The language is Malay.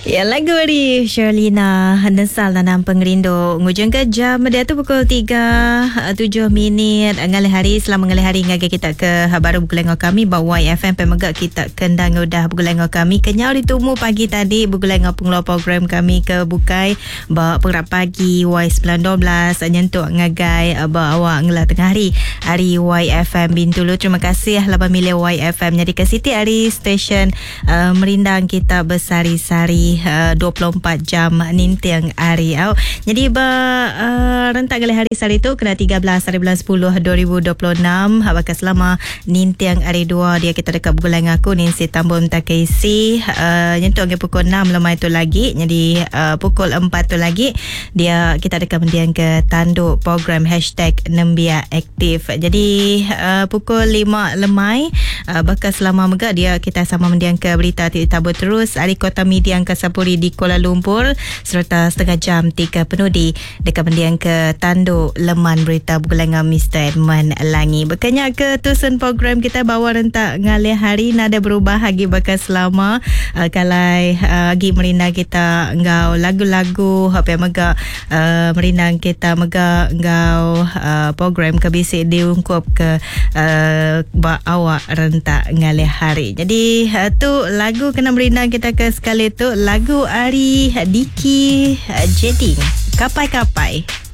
Ya, lagu dari Sherlina Nesal dalam Pengerindu. Ngujung ke jam dia tu pukul 3:07 ngalih hari. Selama ngalih hari ngagai kita ke baru bukulengo kami bawa YFM pemegak kita kendang udah bukulengo kami kenyau ditumu pagi tadi bukulengo pengeluar program kami ke bukai ba pengrap pagi Y19 nyentuk ngagai ba awak ngelah tengah hari YFM Bintulu. Terima kasih laban milih YFM jadi ke Siti hari stesen merindang kita bersari-sari 24 jam nintang hari. Jadi rentak kali hari sari tu kena 13 hari bulan 10 2026. Bakal selama nintang hari 2 dia kita dekat bulan aku Ninsi Tambun Takaisi. Nyentuh ke pukul 6 lemai tu lagi. Jadi pukul 4 tu lagi dia kita dekat mendiang ke tanduk program #Nembia Aktif. Jadi pukul 5 lemai bakal selama megak dia kita sama mendiang ke berita tabur terus hari kota media angka Sapuri di Kuala Lumpur serta setengah jam 3 penudi dekat mendiang ke tanduk leman berita bukulengan Mr. Edmund Langi. Bekanya ke tusun program kita bawa rentak ngalih hari nada berubah lagi bakal selama kalai lagi merindang kita ngau lagu-lagu apa yang megak merindang kita megak ngau program ke bisik diungkup ke awak rentak ngalih hari. Jadi tu lagu kena merindang kita ke sekali tu lagu Ari Diki Jeding Kapai-Kapai.